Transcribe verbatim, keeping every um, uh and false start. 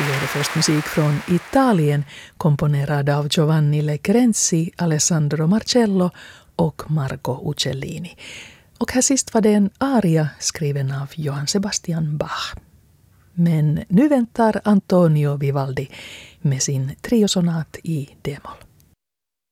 Vi hörde först musik från Italien komponerad av Giovanni Lecrenzi, Alessandro Marcello och Marco Uccellini. Och här sist var det en aria skriven av Johann Sebastian Bach. Men nu väntar Antonio Vivaldi med sin triosonat i D-moll.